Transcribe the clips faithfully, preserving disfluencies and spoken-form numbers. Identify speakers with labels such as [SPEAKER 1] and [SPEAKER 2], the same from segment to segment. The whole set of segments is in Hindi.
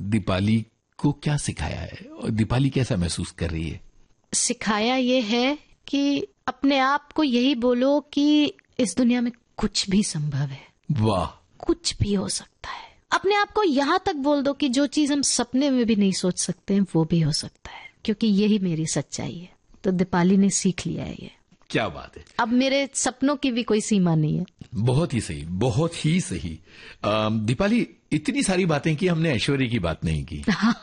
[SPEAKER 1] दीपाली को क्या सिखाया है और दीपाली कैसा महसूस कर रही है?
[SPEAKER 2] सिखाया ये है कि अपने आप को यही बोलो कि इस दुनिया में कुछ भी संभव है।
[SPEAKER 1] वाह।
[SPEAKER 2] कुछ भी हो सकता है। अपने आप को यहाँ तक बोल दो कि जो चीज हम सपने में भी नहीं सोच सकते हैं वो भी हो सकता है, क्योंकि यही मेरी सच्चाई है। तो दीपाली ने सीख लिया है ये।
[SPEAKER 1] क्या बात है।
[SPEAKER 2] अब मेरे सपनों की भी कोई सीमा नहीं है।
[SPEAKER 1] बहुत ही सही, बहुत ही सही। आ, दीपाली, इतनी सारी बातें की, हमने ऐश्वर्य की बात नहीं की।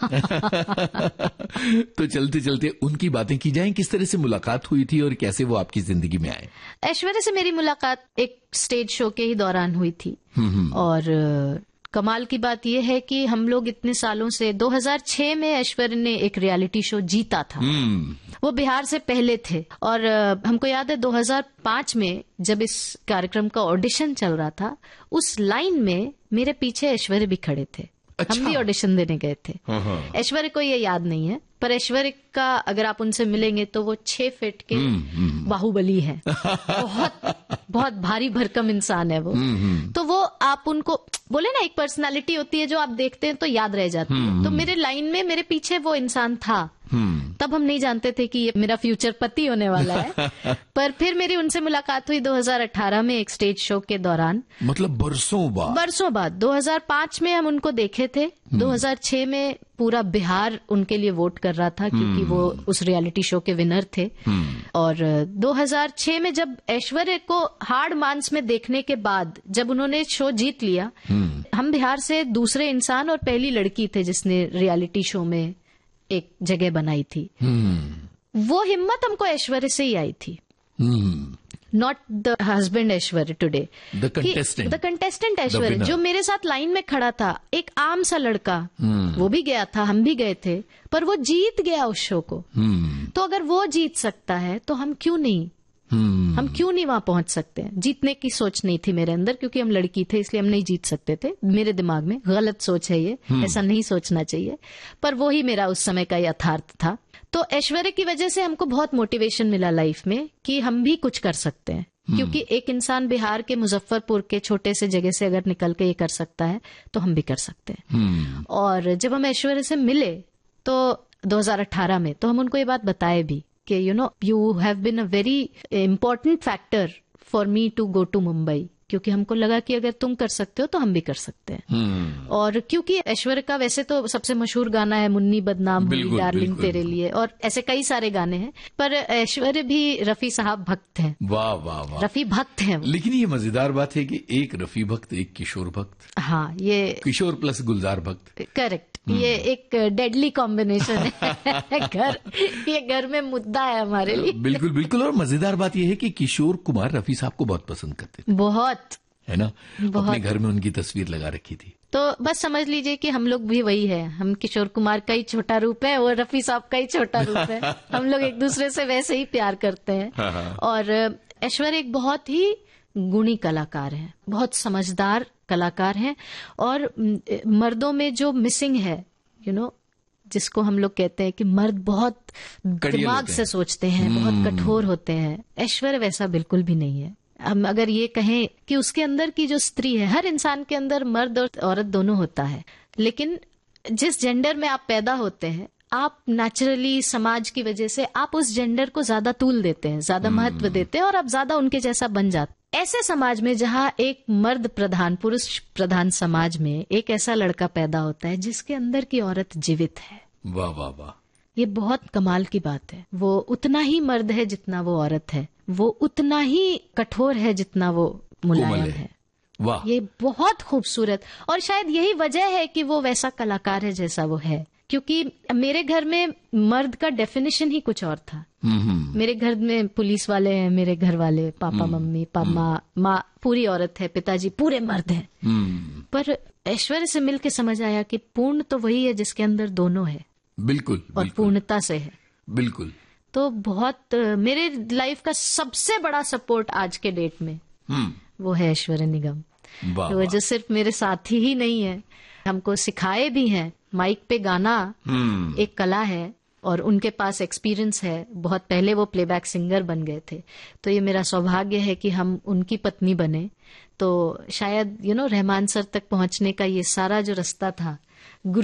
[SPEAKER 1] तो चलते चलते उनकी बातें की जाएं। किस तरह से मुलाकात हुई थी और कैसे वो आपकी जिंदगी में आए?
[SPEAKER 2] ऐश्वर्य से मेरी मुलाकात एक स्टेज शो के ही दौरान हुई थी। और कमाल की बात यह है कि हम लोग इतने सालों से दो हज़ार छह में ऐश्वर्य ने एक रियलिटी शो जीता था। वो बिहार से पहले थे। और हमको याद है दो हज़ार पाँच में जब इस कार्यक्रम का ऑडिशन चल रहा था, उस लाइन में मेरे पीछे ऐश्वर्य भी खड़े थे। अच्छा। हम भी ऑडिशन देने गए थे। ऐश्वर्य को ये याद नहीं है, पर ऐश्वर्य का अगर आप उनसे मिलेंगे तो वो छह फीट के बाहुबली है। बहुत बहुत भारी भरकम इंसान है वो। तो वो आप उनको बोले ना, एक पर्सनालिटी होती है जो आप देखते हैं तो याद रह जाती है। तो मेरे लाइन में मेरे पीछे वो इंसान था। तब हम नहीं जानते थे कि ये मेरा फ्यूचर पति होने वाला है। पर फिर मेरी उनसे मुलाकात हुई दो हज़ार अठारह में एक स्टेज शो के दौरान।
[SPEAKER 1] मतलब बरसों बाद। बरसों
[SPEAKER 2] बाद दो हज़ार पाँच में हम उनको देखे थे। दो हज़ार छह में पूरा बिहार उनके लिए वोट कर रहा था, क्योंकि वो उस रियलिटी शो के विनर थे। और दो हज़ार छह में जब ऐश्वर्य को हाड़ मांस में देखने के बाद जब उन्होंने शो जीत लिया, हम बिहार से दूसरे इंसान और पहली लड़की थे जिसने रियलिटी शो में एक जगह बनाई थी। वो हिम्मत हमको ऐश्वर्य से ही आई थी। Not the husband Aishwarya today, the contestant the contestant ऐश्वर्य जो मेरे साथ लाइन में खड़ा था, एक आम सा लड़का। वो भी गया था, हम भी गए थे, पर वो जीत गया उस शो को। तो अगर वो जीत सकता है तो हम क्यों नहीं Hmm. हम क्यों नहीं वहां पहुंच सकते हैं? जीतने की सोच नहीं थी मेरे अंदर, क्योंकि हम लड़की थे इसलिए हम नहीं जीत सकते थे। मेरे दिमाग में गलत सोच है ये। hmm. ऐसा नहीं सोचना चाहिए, पर वो ही मेरा उस समय का यथार्थ था। तो ऐश्वर्य की वजह से हमको बहुत मोटिवेशन मिला लाइफ में कि हम भी कुछ कर सकते हैं। hmm. क्योंकि एक इंसान बिहार के मुजफ्फरपुर के छोटे से जगह से अगर निकल के ये कर सकता है तो हम भी कर सकते हैं। hmm. और जब हम ऐश्वर्य से मिले तो दो हज़ार अठारह में, तो हम उनको ये बात बताए भी कि you know you have been a very important factor for me to go to Mumbai, क्योंकि हमको लगा कि अगर तुम कर सकते हो तो हम भी कर सकते हैं। hmm. और क्योंकि ऐश्वर्य का वैसे तो सबसे मशहूर गाना है मुन्नी बदनाम हुई डार्लिंग तेरे लिए, और ऐसे कई सारे गाने हैं, पर ऐश्वर्य भी रफी साहब भक्त हैं।
[SPEAKER 1] वाह वाह वाह,
[SPEAKER 2] रफी भक्त हैं।
[SPEAKER 1] लेकिन ये मजेदार बात है कि एक रफी भक्त, एक किशोर भक्त।
[SPEAKER 2] हाँ, ये
[SPEAKER 1] किशोर प्लस गुलजार भक्त।
[SPEAKER 2] करेक्ट। ये एक डेडली कॉम्बिनेशन है। घर ये घर में मुद्दा है हमारे लिए।
[SPEAKER 1] बिल्कुल बिल्कुल। और मजेदार बात यह है कि किशोर कुमार रफी साहब को बहुत पसंद करते थे।
[SPEAKER 2] बहुत, है
[SPEAKER 1] ना। अपने घर में उनकी तस्वीर लगा रखी थी।
[SPEAKER 2] तो बस समझ लीजिए कि हम लोग भी वही है। हम किशोर कुमार का ही छोटा रूप है और रफी साहब का ही छोटा रूप है। हम लोग एक दूसरे से वैसे ही प्यार करते हैं। हाँ हाँ। और ऐश्वर्य एक बहुत ही गुणी कलाकार हैं, बहुत समझदार कलाकार हैं। और मर्दों में जो मिसिंग है, यू नो, जिसको हम लोग कहते हैं कि मर्द बहुत दिमाग से सोचते हैं, बहुत कठोर होते हैं, ऐश्वर्य वैसा बिल्कुल भी नहीं है। हम अगर ये कहें कि उसके अंदर की जो स्त्री है, हर इंसान के अंदर मर्द और औरत दोनों होता है, लेकिन जिस जेंडर में आप पैदा होते हैं, आप नेचुरली समाज की वजह से आप उस जेंडर को ज्यादा तूल देते हैं, ज्यादा महत्व देते हैं और आप ज्यादा उनके जैसा बन जाते हैं। ऐसे समाज में जहाँ एक मर्द प्रधान, पुरुष प्रधान समाज में एक ऐसा लड़का पैदा होता है जिसके अंदर की औरत जीवित है।
[SPEAKER 1] वाह वाह वाह,
[SPEAKER 2] ये बहुत कमाल की बात है। वो उतना ही मर्द है जितना वो औरत है, वो उतना ही कठोर है जितना वो मुलायम है, है।
[SPEAKER 1] वाह,
[SPEAKER 2] ये बहुत खूबसूरत। और शायद यही वजह है कि वो वैसा कलाकार है जैसा वो है, क्योंकि मेरे घर में मर्द का डेफिनेशन ही कुछ और था। मेरे घर में पुलिस वाले हैं, मेरे घर वाले पापा मम्मी पापा माँ पूरी औरत है, पिताजी पूरे मर्द हैं। पर ऐश्वर्य से मिलके समझ आया कि पूर्ण तो वही है जिसके अंदर दोनों है।
[SPEAKER 1] बिल्कुल,
[SPEAKER 2] और
[SPEAKER 1] बिल्कुल, पूर्णता
[SPEAKER 2] से है।
[SPEAKER 1] बिल्कुल।
[SPEAKER 2] तो बहुत मेरे लाइफ का सबसे बड़ा सपोर्ट आज के डेट में वो है ऐश्वर्य निगम। तो जो सिर्फ मेरे साथी ही नहीं है, हमको सिखाए भी हैं। माइक पे गाना एक कला है और उनके पास एक्सपीरियंस है, बहुत पहले वो प्लेबैक सिंगर बन गए थे। तो ये मेरा सौभाग्य है कि हम उनकी पत्नी बने। तो शायद यू नो रहमान सर तक पहुंचने का ये सारा जो रास्ता था,